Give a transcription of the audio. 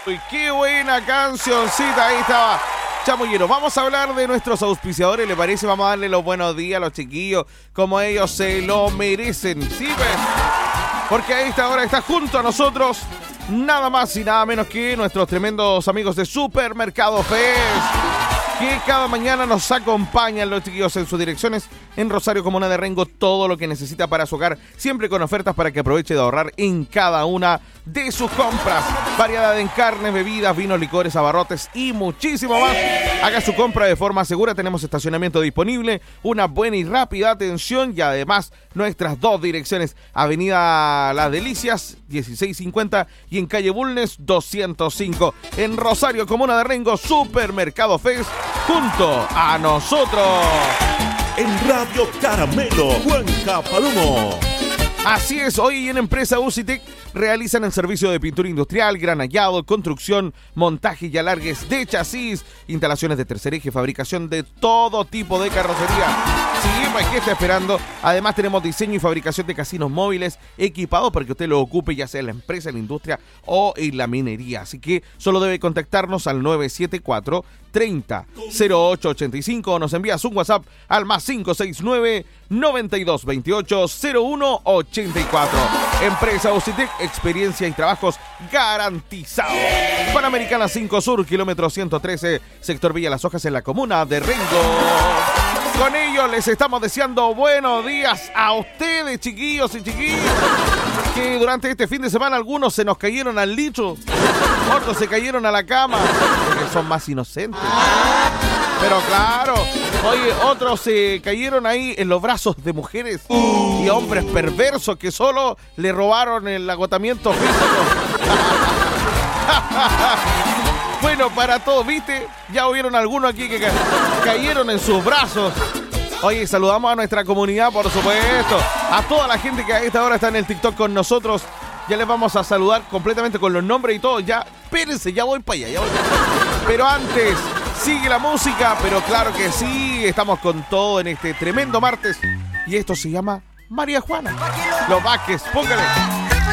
Uy, qué buena cancioncita, ahí estaba Chamullero. Vamos a hablar de nuestros auspiciadores, ¿le parece? Vamos a darle los buenos días a los chiquillos, como ellos se lo merecen, ¿sí ves? Porque a esta hora está junto a nosotros nada más y nada menos que nuestros tremendos amigos de Supermercado Fest, que cada mañana nos acompañan los chiquillos en sus direcciones en Rosario, Comuna de Rengo, todo lo que necesita para su hogar, siempre con ofertas para que aproveche de ahorrar en cada una de sus compras. Variedad en carnes, bebidas, vinos, licores, abarrotes y muchísimo más. Haga su compra de forma segura, tenemos estacionamiento disponible, una buena y rápida atención y además nuestras dos direcciones, Avenida Las Delicias 1650 y en calle Bulnes 205. En Rosario, Comuna de Rengo, Supermercado Fest, junto a nosotros. En Radio Caramelo, Cuenca Palomo. Así es, hoy en Empresa UCITEC realizan el servicio de pintura industrial, granallado, construcción, montaje y alargues de chasis, instalaciones de tercer eje, fabricación de todo tipo de carrocería. Sí, pues, ¿qué está esperando? Además tenemos diseño y fabricación de casinos móviles equipados para que usted lo ocupe ya sea en la empresa, en la industria o en la minería. Así que solo debe contactarnos al 974 30 0885 o nos envías un WhatsApp al más 569 92 28 01 84. Empresa UCITEC, experiencia y trabajos garantizados. Panamericana 5 Sur, kilómetro 113, sector Villa Las Hojas, en la comuna de Rengo. Con ello les estamos deseando buenos días a ustedes, chiquillos y chiquillas, que durante este fin de semana algunos se nos cayeron al licho, otros se cayeron a la cama, porque son más inocentes. Pero claro, oye, otros se cayeron ahí en los brazos de mujeres y hombres perversos que solo le robaron el agotamiento físico. Bueno, para todos, ¿viste? Ya hubieron algunos aquí que cayeron en sus brazos. Oye, saludamos a nuestra comunidad, por supuesto. A toda la gente que a esta hora está en el TikTok con nosotros. Ya les vamos a saludar completamente con los nombres y todo. Ya, espérense, ya voy para allá, Pero antes, sigue la música, pero claro que sí, estamos con todo en este tremendo martes. Y esto se llama María Juana. Los Vázquez, póngale.